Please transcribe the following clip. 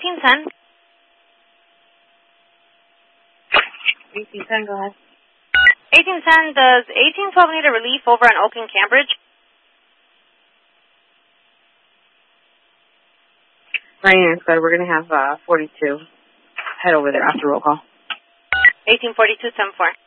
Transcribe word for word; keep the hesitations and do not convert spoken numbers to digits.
eighteen ten. eighteen ten, go ahead. eighteen ten, does eighteen twelve need a relief over on Oak and Cambridge? Ryan, good. We're going to have uh, forty-two head over there after roll call. eighteen forty-two, ten four.